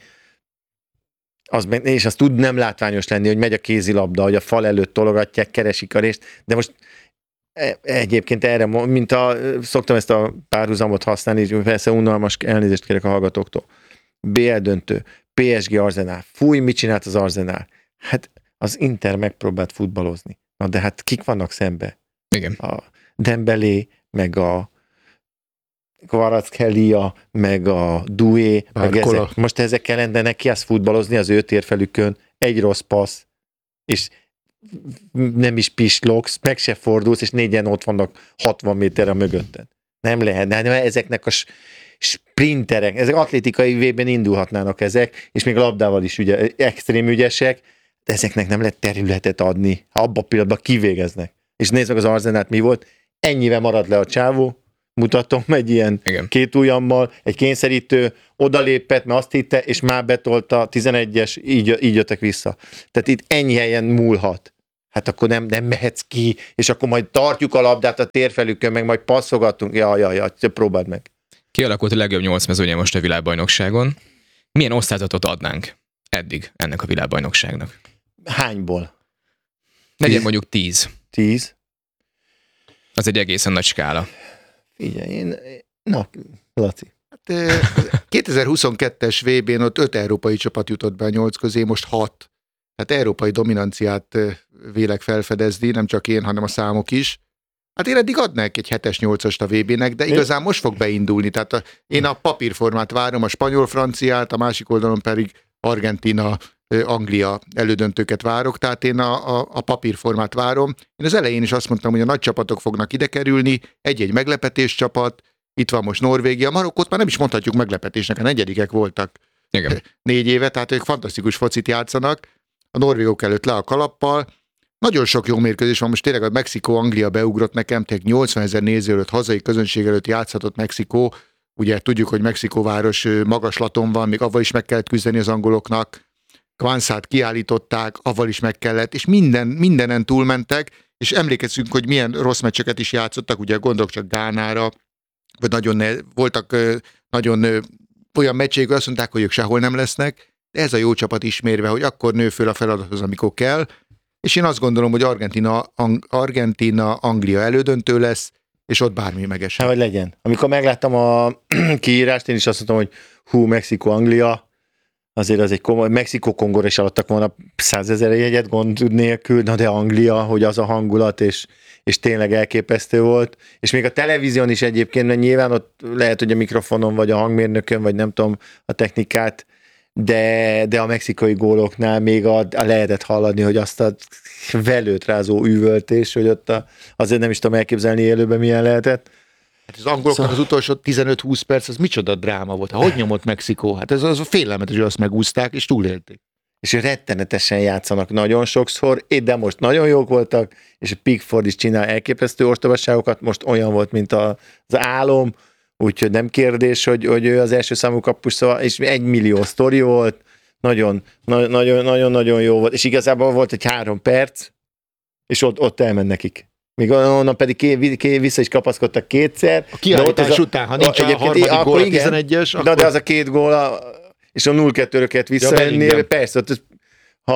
és az tud nem látványos lenni, hogy megy a kézilabda, hogy a fal előtt tologatják, keresik a részt, de most egyébként erre, szoktam ezt a párhuzamot használni, persze unalmas, elnézést kérek a hallgatóktól. BL döntő, PSG Arsenal. Fúj, mit csinált az Arsenal? Hát az Inter megpróbált futballozni. Na de hát kik vannak szembe? Igen. A Dembélé, meg a Kvaratskhelia, meg a Doué, meg ezek. Most ezekkel lenne neki azt futballozni az ő térfelükön, egy rossz passz, és nem is pislogsz, meg se fordulsz, és 4-en ott vannak 60 méterre mögötted. Nem lehet, de ezeknek a sprinterek, ezek atlétikai V-ben indulhatnának ezek, és még a labdával is ugye extrém ügyesek, de ezeknek nem lehet területet adni, ha abban a pillanatban kivégeznek. És nézd meg az Arzenát mi volt, ennyivel maradt le a csávó, mutatom egy ilyen két ujjammal, egy kényszerítő, odalépett, mert azt hitte, és már betolta 11-es, így jöttek vissza. Tehát itt ennyi helyen múlhat. Hát akkor nem mehetsz ki, és akkor majd tartjuk a labdát a térfelükön, meg majd passzogatunk. Ja, próbáld meg. Kialakult a legjobb 8 mezőnye most a világbajnokságon. Milyen osztályzatot adnánk eddig ennek a világbajnokságnak? Hányból? Legyen mondjuk 10. 10. Az egy egészen nagy skála. Figyelj, Laci. 2022-es VB-n ott 5 európai csapat jutott be a 8 közé, most 6. Tehát európai dominanciát vélek felfedezni, nem csak én, hanem a számok is. Hát én eddig adnák egy 7-8-ast a VB-nek, de igazán most fog beindulni. Tehát én a papírformát várom, a spanyol-franciát, a másik oldalon pedig Argentína, Anglia elődöntőket várok, tehát én a papírformát várom. Én az elején is azt mondtam, hogy a nagy csapatok fognak ide kerülni, egy-egy meglepetés csapat, itt van most Norvégia, Marokkót már nem is mondhatjuk meglepetésnek, a negyedikek voltak. Igen. 4 éve, tehát ők fantasztikus focit játszanak, a norvégok előtt le a kalappal. Nagyon sok jó mérkőzés van, most tényleg a Mexikó-Anglia beugrott nekem, tehát 80 000 néző előtt, hazai közönség előtt játszhatott Mexikó. Ugye tudjuk, hogy Mexikóváros magaslaton van, még avval is meg kellett küzdeni az angoloknak. Kwanzát kiállították, avval is meg kellett, és mindenen túlmentek, és emlékezzünk, hogy milyen rossz meccseket is játszottak, ugye gondolok csak Gánára, vagy voltak nagyon olyan meccseik, hogy azt mondták, hogy ők sehol nem lesznek, de ez a jó csapat ismérve, hogy akkor nő föl a feladathoz, amikor kell, és én azt gondolom, hogy Argentína-Anglia elődöntő lesz, és ott bármi megesik. Hát, hogy legyen. Amikor megláttam a kiírást, én is azt mondtam, hogy Mexikó-Anglia, azért az egy komoly, Mexikó-Kongóra is alattak volna 100 000 jegyet gond nélkül, de Anglia, hogy az a hangulat, és tényleg elképesztő volt. És még a televízión is egyébként, mert nyilván ott lehet, hogy a mikrofonon, vagy a hangmérnökön, vagy nem tudom a technikát, de a mexikai góloknál még lehetett hallani, hogy azt a velőt rázó üvöltés, hogy ott azért nem is tudom elképzelni élőben milyen lehetett. Hát az angoloknak az utolsó 15-20 perc, az micsoda dráma volt. Hogy nyomott Mexikó? Hát ez az félelmetes, hogy azt megúszták, és túlélték. És rettenetesen játszanak nagyon sokszor, de most nagyon jók voltak, és a Pickford is csinál elképesztő ostobaságokat, most olyan volt, mint az álom, úgyhogy nem kérdés, hogy ő az első számú kapus, szóval, és 1 millió sztori volt, nagyon jó volt, és igazából volt egy 3 perc, és ott elment nekik. Még onnan pedig vissza is kapaszkodtak 2-szer. A kiállítás után, ha nincs a harmadik gól, a 11-es, akkor... De az a 2 gól, és a 0-2-re kellett visszajönni, persze, ott ha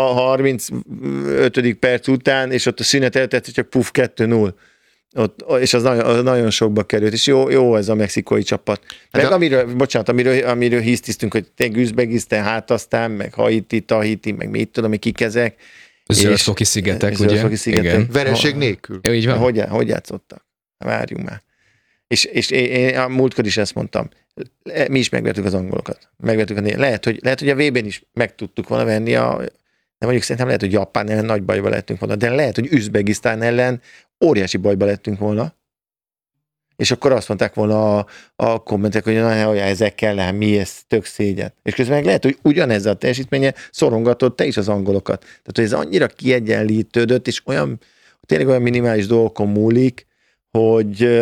35. perc után, és ott a szünet eltett, csak 2-0. És az nagyon sokba került, és jó ez a mexikói csapat. Meg amiről hisztisztünk, hogy te Üzbegisztán, hát aztán, meg Haiti, Tahiti, meg mit tudom, hogy kik ezek. Zöldfoki szigetek, ugye? Igen. Vereség nélkül. Így van. Hogy játszottak? Várjunk már. És én a múltkor is ezt mondtam. Mi is megvertük az angolokat. Lehet, hogy a VB-n is meg tudtuk volna venni de mondjuk szerintem lehet, hogy Japán ellen nagy bajba lettünk volna, de lehet, hogy Üzbegisztán ellen óriási bajba lettünk volna. És akkor azt mondták volna a kommentek, hogy ezekkel mi ez tök szégyen. És közben meg lehet, hogy ugyanezzel a teljesítménye szorongatott te is az angolokat. Tehát, hogy ez annyira kiegyenlítődött, és tényleg olyan minimális dolgokon múlik, hogy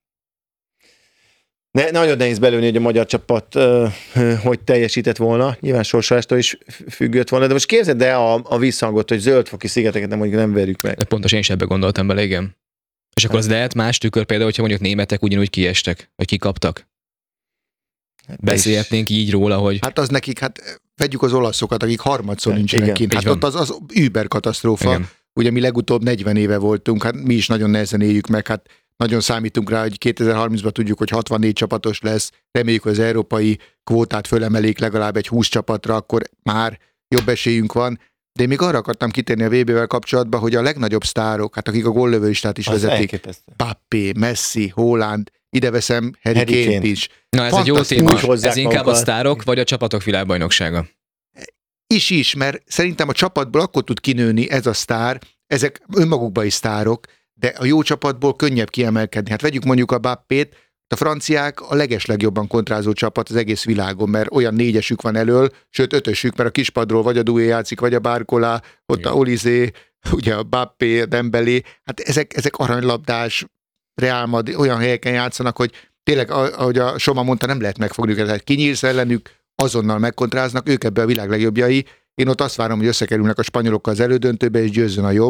nagyon nehéz belőni, hogy a magyar csapat hogy teljesített volna. Nyilván sorsolástól is függött volna, de most képzeld el a visszhangot, hogy Zöldfoki szigeteket nem verjük meg. De pontos én is ebbe gondoltam bele, igen. És akkor az lehet más tükör például, hogyha mondjuk németek ugyanúgy kiestek, vagy kikaptak. Beszélhetnénk így róla, hogy... Hát az nekik, vegyük az olaszokat, akik harmadszor nincsenek kint. Hát ott az über katasztrófa. Igen. Ugye mi legutóbb 40 éve voltunk, hát mi is nagyon nehezen éljük meg, hát nagyon számítunk rá, hogy 2030-ban tudjuk, hogy 64 csapatos lesz, reméljük, hogy az európai kvótát fölemelik legalább egy 20 csapatra, akkor már jobb esélyünk van. De én még arra akartam kitérni a VB-vel kapcsolatban, hogy a legnagyobb sztárok, hát akik a góllövőlistát is vezetik, Mbappé, Messi, Haaland, ide veszem Harry Kane-t is. Na ez egy jó téma. Ez inkább a sztárok, vagy a csapatok világbajnoksága? Is, mert szerintem a csapatból akkor tud kinőni ez a sztár, ezek önmagukban is sztárok, de a jó csapatból könnyebb kiemelkedni. Hát vegyük mondjuk a Mbappét, a franciák a legeslegjobban kontrázó csapat az egész világon, mert olyan 4-esük van elől, sőt 5-ösük, mert a kispadról vagy a Doué játszik, vagy a Barcola, ott a Olizé, ugye a Mbappé, Dembélé, hát ezek aranylabdás, Real Madrid, olyan helyeken játszanak, hogy tényleg, ahogy a Soma mondta, nem lehet megfogni őket, tehát kinyírsz ellenük, azonnal megkontráznak, ők ebbe a világ legjobbjai. Én ott azt várom, hogy összekerülnek a spanyolokkal az elődöntőbe, és győzzön a jobb.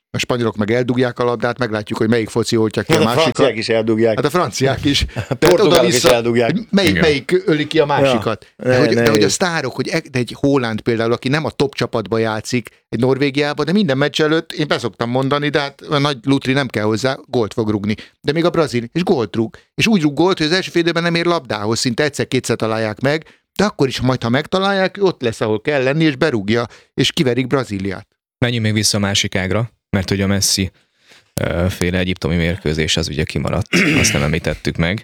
A spanyolok meg eldugják a labdát, meglátjuk, hogy melyik foci oltja ki a A másikat. franciák is eldugják. Hát a franciák is. A portugálok is eldugják. Melyik öli ki a másikat. Ja, De hogy a sztárok, de egy Haaland például, aki nem a top csapatban játszik, egy Norvégiában, de minden meccs előtt én beszoktam mondani, de hát a nagy lutri nem kell hozzá, gólt fog rúgni. De még a brazil, és gólt rúg. És úgy rúg gólt, hogy az első fél időben nem ér labdához, szinte egyszer-kétszer találják meg, de akkor is majd, ha megtalálják, ott lesz, ahol kell lenni, és berúgja, és kiverik Brazíliát. Menjünk még vissza a másik ágra, mert hogy a Messi féle egyiptomi mérkőzés az ugye kimaradt, azt nem említettük meg.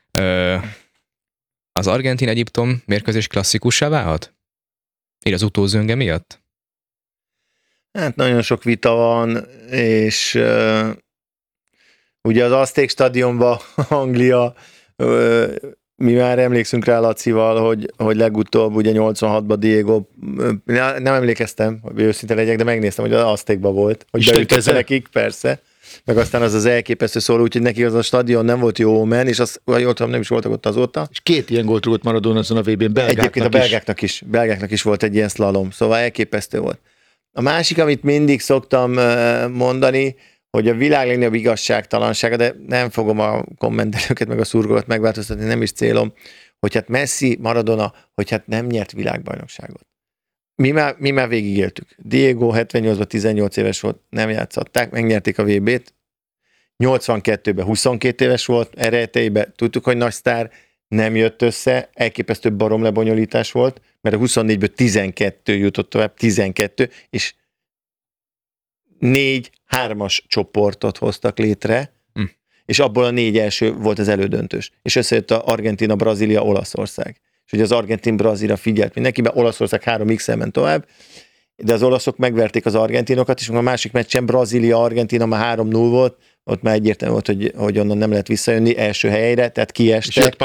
Az Argentin-Egyiptom mérkőzés klasszikussá válhat? Így az utózönge miatt? Hát nagyon sok vita van, és ugye az Azték stadionban Anglia, mi már emlékszünk rá Lacival, hogy legutóbb ugye 86-ban Diego, nem emlékeztem, hogy őszinte legyek, de megnéztem, hogy az Aztékban volt, hogy beütötte nekik, persze, meg aztán az elképesztő szóló, úgyhogy neki az a stadion nem volt jó omen, és az, vagy ott nem is voltak ott azóta. És 2 ilyen gólt rúgott Maradona azon a VB-n, Egyébként a belgáknak is volt egy ilyen slalom, szóval elképesztő volt. A másik, amit mindig szoktam mondani, hogy a világ legnagyobb igazságtalansága, de nem fogom a kommentelőket meg a szurkolókat megváltoztatni, nem is célom, hogy hát Messi, Maradona, hogy hát nem nyert világbajnokságot. Mi már végigéltük. Diego 78-ban 18 éves volt, nem játszották, megnyerték a VB-t. 82-ben 22 éves volt, erejteiben tudtuk, hogy nagy sztár, nem jött össze, elképesztő barom lebonyolítás volt, mert a 24-ből 12 jutott tovább, 12, és 4-3-as csoportot hoztak létre, és abból a 4 első volt az elődöntős. És összejött a Argentina, Brazília, Olaszország. És ugye az Argentin-Brazília figyelt mindenki, mert Olaszország 3x-el ment tovább, de az olaszok megverték az argentinokat, és a másik meccsen Brazília-Argentina már 3-0 volt, ott már egyértelmű volt, hogy onnan nem lehet visszajönni első helyre, tehát kiestek,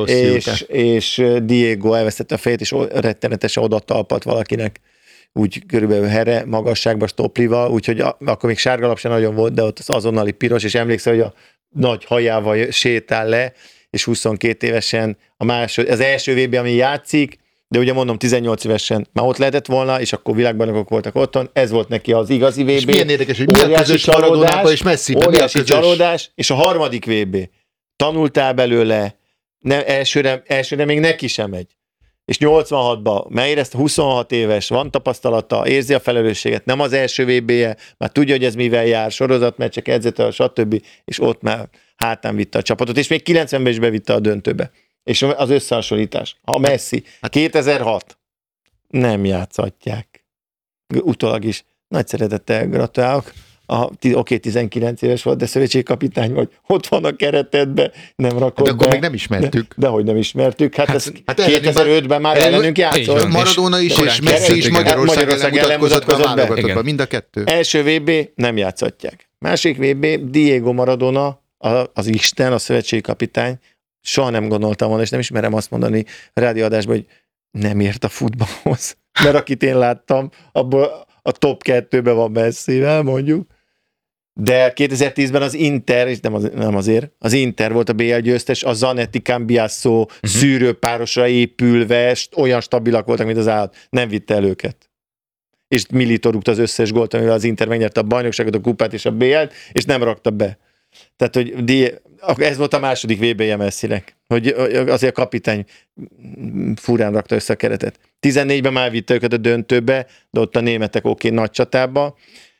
és Diego elvesztette a fejét, és rettenetesen oda talpalt valakinek, úgy körülbelül here magasságban, stoplival, úgyhogy akkor még sárgalap sem nagyon volt, de ott az azonnali piros, és emlékszel, hogy a nagy hajával sétál le, és 22 évesen az első VB, ami játszik, de ugye mondom, 18 évesen már ott lehetett volna, és akkor világbajnokok voltak otthon, ez volt neki az igazi VB. És milyen érdekes, hogy milyen közös Maradonában és Messiben. Óriási csalódás, és a harmadik VB. Tanultál belőle, elsőre még neki sem megy. És 86-ban megérezte, 26 éves, van tapasztalata, érzi a felelősséget, nem az első VB-je, már tudja, hogy ez mivel jár, sorozatmeccsek, edzete, stb. És ott már hátán vitte a csapatot, és még 90-ben is bevitte a döntőbe. És az összehasonlítás. A Messi, 2006, nem játszhatják. Utólag is. Nagy szeretettel gratulálok. Oké, 19 éves volt, de szövetségkapitány vagy. Ott van a keretedbe, nem rakod de akkor be. még nem ismertük. De hogy nem ismertük. Hát 2005-ben már ellenünk játszott. Maradona is, és Messi is Magyarország ellen mutatkozott be a válogatottban. Mind a kettő. Első VB nem játszhatják. Másik VB, Diego Maradona, az Isten, a szövetségkapitány, soha nem gondoltam volna, és nem is merem azt mondani a rádióadásban, hogy nem ért a futballhoz. Mert akit én láttam, abból a top 2-ben van Messivel, mondjuk. De 2010-ben az Inter, és nem azért, az Inter volt a BL győztes, a Zanetti Cambiasso szűrőpárosra épülve, olyan stabilak voltak, mint az állat. Nem vitte el őket. És Milito rúgta az összes gólt, amivel az Inter megnyerte a bajnokságot, a kupát és a BL-t, és nem rakta be. Tehát, hogy ez volt a második VB-je Messinek, hogy azért a kapitány furán rakta össze a keretet. 14-ben már vitte őket a döntőbe, de ott a németek nagy csatába.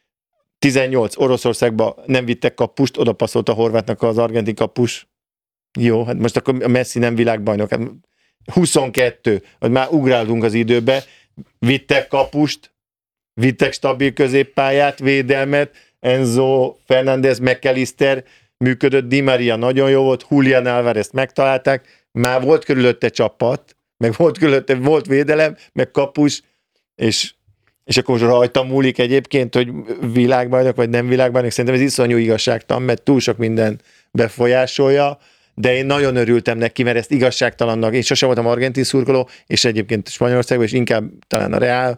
18 Oroszországban nem vittek kapust, oda passzolt a horvátnak az argentin kapus. Jó, hát most akkor a Messi nem világbajnok. Hát 22, hogy már ugrálunk az időbe, vittek kapust, vittek stabil középpályát, védelmet, Enzo Fernández, McAllister működött, Di Maria nagyon jó volt, Julián Álvarez megtalálták, már volt körülötte csapat, meg volt körülötte, volt védelem, meg kapus, és akkor most rajta múlik egyébként, hogy világbajnok vagy nem világbajnok, szerintem ez iszonyú igazságtalan, mert túl sok minden befolyásolja, de én nagyon örültem neki, mert ezt igazságtalannak, én sosem voltam argentin szurkoló, és egyébként Spanyolországban, és inkább talán a Real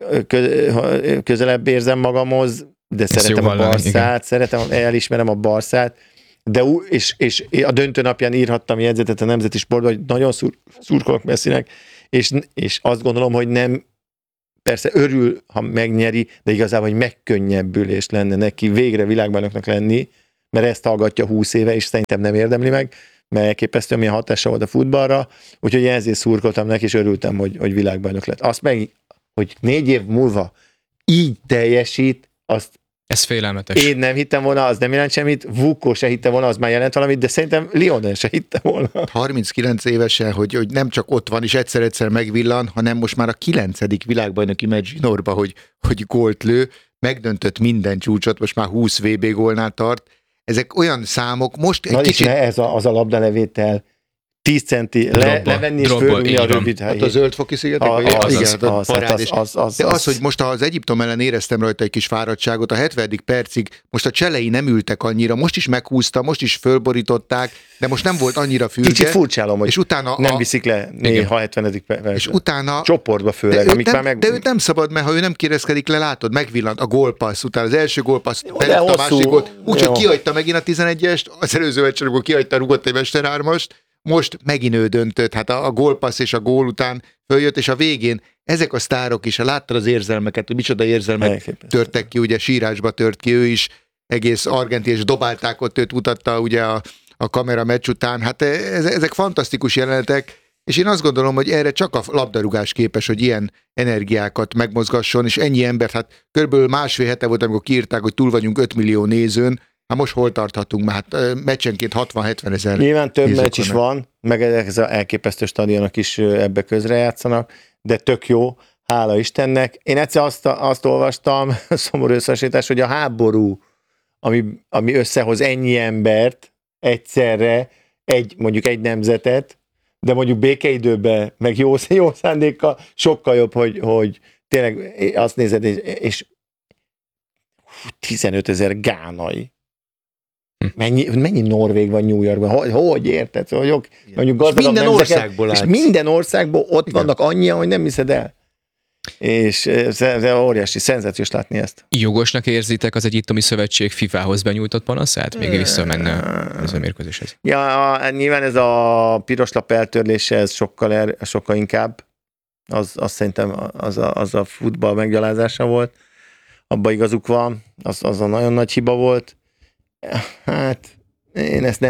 közelebb érzem magamhoz, de szeretem a Barszát, elismerem a Barszát, de és a döntő napján írhattam jegyzetet a Nemzeti Sportban, hogy nagyon szurkolok Messinek, és azt gondolom, hogy nem persze örül, ha megnyeri, de igazából egy megkönnyebbülés lenne neki végre világbajnoknak lenni, mert ezt hallgatja 20 éve, és szerintem nem érdemli meg, mert elképesztő, milyen hatása volt a futballra, úgyhogy ezért szurkoltam neki, és örültem, hogy világbajnok lett. Azt meg, hogy 4 év múlva így teljesít, azt Ez félelmetes. én nem hittem volna, az nem jelent semmit, Vukko se hitte volna, az már jelent valamit, de szerintem Lionel se hitte volna. 39 évesen, hogy nem csak ott van, és egyszer-egyszer megvillan, hanem most már a 9. világbajnoki meccs zsinórba, hogy gólt lő, megdöntött minden csúcsot, most már 20 VB gólnál tart. Ezek olyan számok, most egy kicsit... ez az a labdalevétel, 10 centi levenni és Drogba, fölülni a így van. rövid helyét. Hát a zöldfoki szigetek? De az, hogy most az Egyiptom ellen éreztem rajta egy kis fáradtságot, a 70. percig most a cselei nem ültek annyira, most is meghúzta, most is fölborították, de most nem volt annyira fürge. Kicsit furcsálom, hogy és utána nem viszik le néha 70. percben. És utána... Csoportba főleg, De őt nem szabad, mert ha ő nem kérdezkedik le, látod, megvillant a gólpassz után, az első gólpassz, belépte a másik gólt, úgyhogy kihagyta megint a 11-est, az előző meccsen, amikor kihagyta, rúgott egy mesterhármast, most megint ő döntött, hát a gólpassz és a gól után följött, és a végén ezek a sztárok is, ha láttad az érzelmeket, hogy micsoda érzelmek törtek ki, ugye sírásba tört ki ő is, egész Argentin, és dobálták ott, őt mutatta ugye a kamera meccs után, hát ezek fantasztikus jelenetek, és én azt gondolom, hogy erre csak a labdarúgás képes, hogy ilyen energiákat megmozgasson, és ennyi embert, hát körülbelül másfél hete volt, amikor kiírták, hogy túl vagyunk 5 millió nézőn, hát most hol tarthatunk már? Hát meccsenként 60-70 ezer. Nyilván több meccs is van, meg ez az elképesztő stadionok is ebbe közrejátszanak, de tök jó, hála Istennek. Én egyszer azt olvastam, szomorú összehasonlítás, hogy a háború, ami összehoz ennyi embert egyszerre, mondjuk egy nemzetet, de mondjuk békeidőben, meg jó szándékkal sokkal jobb, hogy tényleg azt nézed, és 15 000 gánai. Mennyi norvég van New Yorkban? Hogy érted? Hogy mondjuk gazdagabb minden nemzeket, országból és minden országból ott vannak annyian, hogy nem hiszed el. És ez óriási, szenzációs látni ezt. Jogosnak érzitek az Egyiptomi Szövetség FIFA-hoz benyújtott panaszát? Még visszamenne az a mérkőzéshez. Ja, nyilván ez a piros lap eltörlése, ez sokkal inkább. Az szerintem az a futball meggyalázása volt. Abban igazuk van. Az a nagyon nagy hiba volt. Hát, én ezt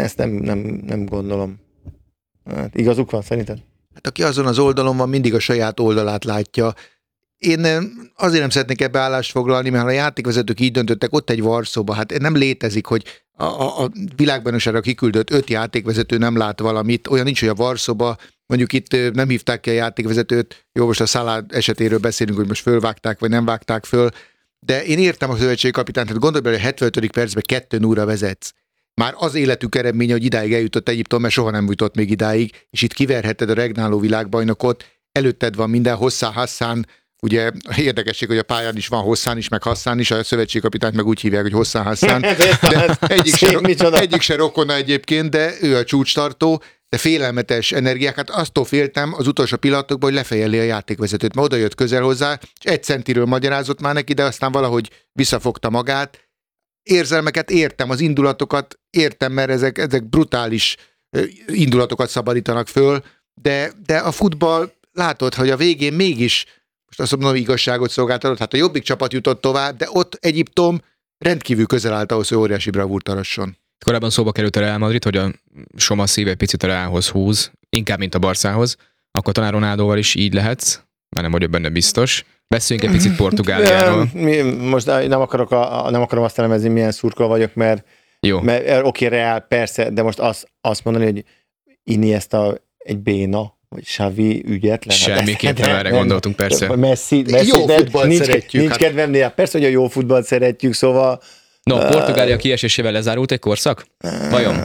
nem gondolom. Hát, igazuk van, szerinted? Hát aki azon az oldalon van, mindig a saját oldalát látja. Én azért nem szeretnék ebbe állást foglalni, mert ha a játékvezetők így döntöttek, ott egy varszoba, hát nem létezik, hogy a világbajnokságra kiküldött 5 játékvezető nem lát valamit, olyan nincs, hogy a varszoba, mondjuk itt nem hívták ki a játékvezetőt, jó, most a Salah esetéről beszélünk, hogy most fölvágták, vagy nem vágták föl, de én értem a szövetségkapitányt, hát gondolj bele, hogy 75. percben 2-0 vezetsz. Már az életük eredménye, hogy idáig eljutott Egyiptom, mert soha nem jutott még idáig, és itt kiverheted a regnáló világbajnokot, előtted van minden, Hossá Hassan, ugye érdekesség, hogy a pályán is van Hosszán is, meg Hassan is, a szövetségkapitányt meg úgy hívják, hogy Hossá Hassan, de egyik se rokona egyébként, de ő a csúcstartó, de félelmetes energiák, hát aztól féltem az utolsó pillanatokban, hogy lefejelli a játékvezetőt, mert oda jött közel hozzá, és 1 centiről magyarázott már neki, de aztán valahogy visszafogta magát. Érzelmeket értem, az indulatokat értem, mert ezek brutális indulatokat szabadítanak föl, de a futball látod, hogy a végén mégis, most azt mondom, igazságot szolgáltatott, hát a jobbik csapat jutott tovább, de ott Egyiptom rendkívül közel állt ahhoz, hogy óriási bravúrt arasson. Korábban szóba került a Real Madrid, hogy a Soma szíve egy picit a Realhoz húz, inkább, mint a Barszához, akkor talán Ronaldóval is így lehetsz, már nem vagyok benne biztos. Beszéljünk egy picit Portugáliáról. Most nem akarom azt elemezni, milyen szurkoló vagyok, mert oké, Real, persze, de most azt mondani, hogy Iniesta egy béna, vagy Xavi ügyetlen. Semmiképpen erre gondoltunk, persze. Messi, jó futballt szeretjük. Nincs kedvemnél. Persze, hogy a jó futballt szeretjük, szóval... No, Portugália kiesésével lezárult egy korszak? Vajon?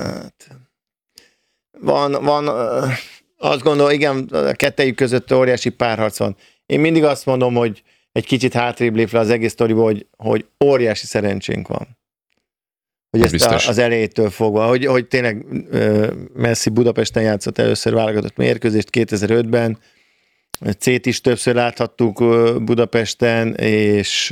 Van, azt gondolom, igen, a kettejük között óriási párharc van. Én mindig azt mondom, hogy egy kicsit hátrébb lépve az egész sztoriból, hogy óriási szerencsénk van. Hogy ezt az elejétől fogva, hogy tényleg Messi Budapesten játszott először válogatott mérkőzést 2005-ben, C-t is többször láthattuk Budapesten, és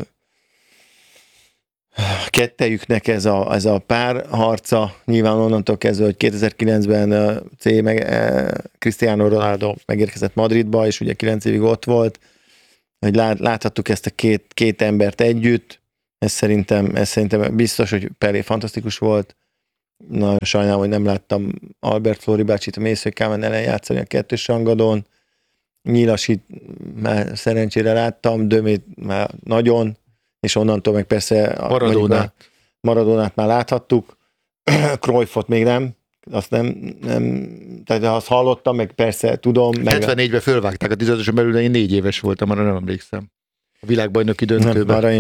kettejüknek ez a párharca, nyilván onnantól kezdve, hogy 2009-ben Cristiano Ronaldo megérkezett Madridba, és ugye 9 évig ott volt, hogy láthattuk ezt a két embert együtt. Ez szerintem biztos, hogy Pelé fantasztikus volt. Nagyon sajnálom, hogy nem láttam Albert Flóri bácsit a Mészői Kálmán ellen játszani a 2-es rangadón. Nyilasit már szerencsére láttam, Dömét már nagyon, és onnantól meg persze Maradónát már láthattuk. Cruyffot még nem, azt nem, tehát azt hallottam, meg persze tudom. 74-ben fölvágták a 15-ösen belül, de én 4 éves voltam, arra nem emlékszem. A világbajnoki döntőben. Arra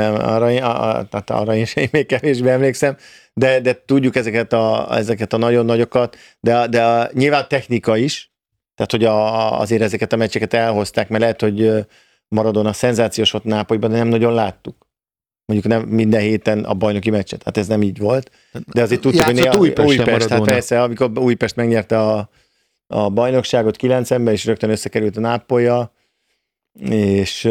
én sem még kevésbé emlékszem, de tudjuk ezeket a nagyon nagyokat, de nyilván technika is, tehát hogy azért ezeket a meccseket elhozták, mert lehet, hogy Maradona szenzációs volt Nápolyban, de nem nagyon láttuk. Mondjuk nem minden héten a bajnoki meccset, hát ez nem így volt. De azért tudtuk, hogy néha Újpest, hát persze, amikor Újpest megnyerte a bajnokságot 90-ben, és rögtön összekerült a Nápolya, és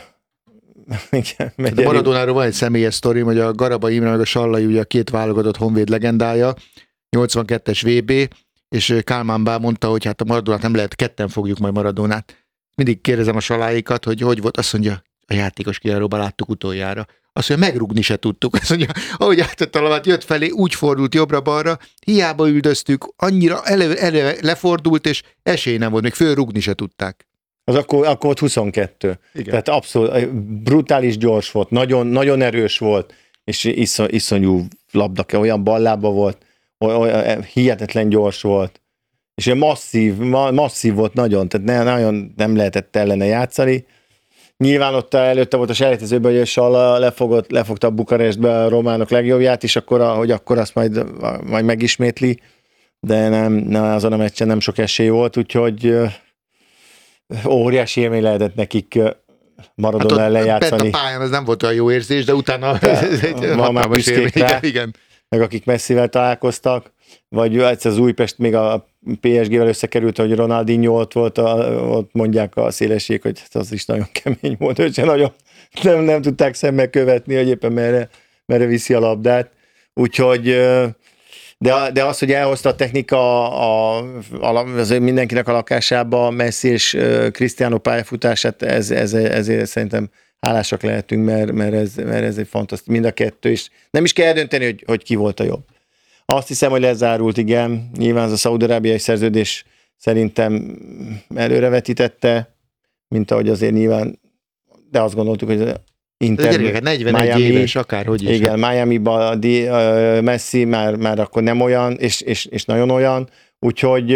a Maradonáról van egy személyes sztori, hogy a Garaba Imre meg a Sallai, ugye a 2 válogatott honvéd legendája, 82-es VB, és Kálmán bá mondta, hogy hát a Maradonát nem lehet, ketten fogjuk majd Maradonát. Mindig kérdezem a Salláikat, hogy volt, azt mondja, a játékos kijáróban láttuk utoljára. Azt mondja, megrúgni se tudtuk. Azt mondja, ahogy átett a labdát, jött felé, úgy fordult jobbra-balra, hiába üldöztük, annyira eleve lefordult, és esély nem volt, még fölrúgni se tudták. Az akkor volt 22. Igen. Tehát abszolút brutális gyors volt, nagyon, nagyon erős volt, és iszonyú labda, olyan ballába volt, olyan hihetetlen gyors volt, és olyan masszív volt nagyon, tehát nagyon nem lehetett ellene játszani. Nyilván ott előtte volt a selejtezőben, hogy a Salla lefogta a Bukarestbe a románok legjobbját, és akkor azt majd megismétli, de nem, azon a meccsen nem sok esély volt, úgyhogy óriási élmény lehetett nekik Maradona ellen játszani. A pályán ez nem volt olyan jó érzés, de utána ma már büszkék rá, igen. Meg akik Messivel találkoztak, vagy egyszer az Újpest még a PSG-vel összekerült, hogy Ronaldinho ott volt, ott mondják a szélesség, hogy az is nagyon kemény volt, hogy nagyon nem tudták szemmel követni, hogy éppen merre viszi a labdát. Úgyhogy, de az, hogy elhozta a technika az mindenkinek a lakásába Messi és Cristiano pályafutását, ezért szerintem hálásak lehetünk, mert ez egy fantasztikus, mind a kettő is. Nem is kell eldönteni, hogy ki volt a jobb. Azt hiszem, hogy lezárult, igen. Nyilván az a szaúd-arábiai szerződés szerintem előrevetítette, mint ahogy azért nyilván, de azt gondoltuk, hogy Inter, 41 éves, akárhogy is. Igen, Miami-ban Messi már akkor nem olyan, és nagyon olyan, úgyhogy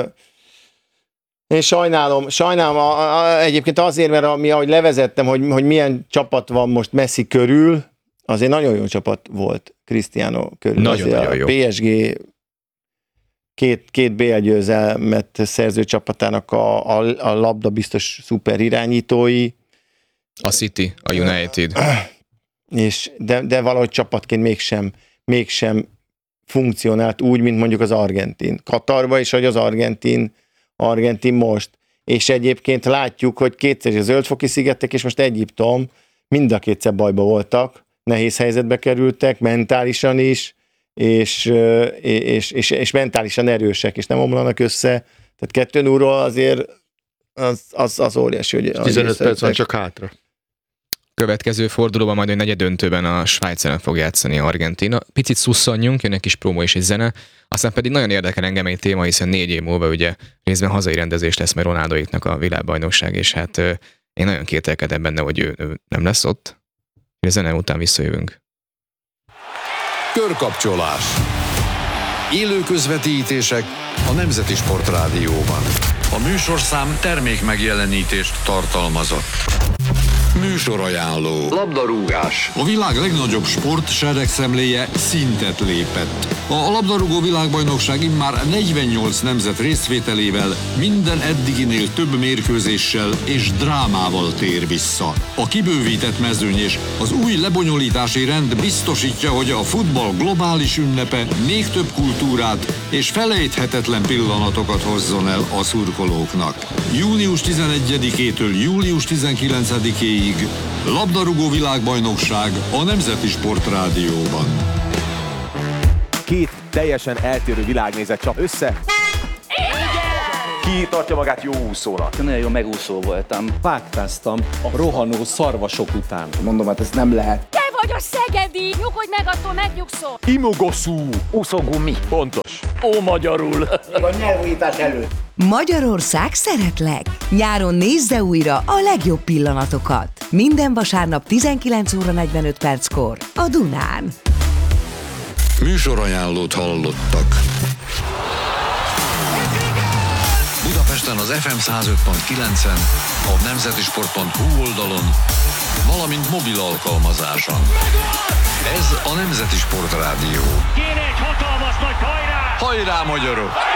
én sajnálom egyébként azért, mert ahogy levezettem, hogy milyen csapat van most Messi körül, azért nagyon jó csapat volt Cristiano körül. Nagyon jó. PSG két BL győzelmet szerző csapatának a labda biztos szuper irányítói. A City, a United. De valahogy csapatként mégsem funkcionált úgy, mint mondjuk az argentin. Katarba is, hogy az argentin most. És egyébként látjuk, hogy kétszer a Zöld-foki szigetek, és most Egyiptom mind a kétszer bajba voltak, nehéz helyzetbe kerültek, mentálisan is, és mentálisan erősek, és nem omlanak össze. Tehát 2-0-ról azért az óriási, hogy 15 perc van csak hátra. Következő fordulóban majd egy negyedöntőben a Svájc ellen fog játszani Argentína. Picit szusszanjunk, jön egy kis promó és egy zene, aztán pedig nagyon érdekel engem egy téma, hiszen 4 év múlva ugye részben hazai rendezés lesz, mert Ronaldoéknak a világbajnokság, és hát én nagyon kételkedem benne, hogy ő nem lesz ott. A zene után visszajövünk. Körkapcsolás. Élő közvetítések a Nemzeti Sportrádióban. A műsorszám termék megjelenítést tartalmazott. Műsorajánló. Labdarúgás. A világ legnagyobb sportseregszemléje szintet lépett. A labdarúgó világbajnokság immár 48 nemzet részvételével, minden eddiginél több mérkőzéssel és drámával tér vissza. A kibővített mezőny és az új lebonyolítási rend biztosítja, hogy a futball globális ünnepe még több kultúrát és felejthetetlen pillanatokat hozzon el a szurkolóknak. Június 11-től július 19-ig labdarúgó világbajnokság a Nemzeti Sportrádióban. Két teljesen eltérő világnézet csap össze. Ki tartja magát jó úszónak? Nagyon jó megúszó voltam. Vágtáztam a rohanó szarvasok után. Mondom, hát ez nem lehet. Te vagy a szegedi! Nyugodj meg, attól megnyugszol! Imogoszú. Úszógumi. Pontos. Ó, magyarul. A nyelvújítás előtt. Magyarország szeretlek! Nyáron nézze újra a legjobb pillanatokat. Minden vasárnap 19 óra 45 perckor a Dunán. Műsorajánlót hallottak. Budapesten az FM 105.9-en, a nemzetisport.hu oldalon, valamint mobil alkalmazáson. Ez a Nemzeti Sport Rádió. Kéne egy hatalmas nagy hajrá! Hajrá, magyarok!